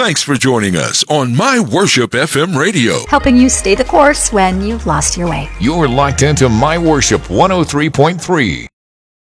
Thanks for joining us on My Worship FM Radio. Helping you stay the course when you've lost your way. You're locked into My Worship 103.3.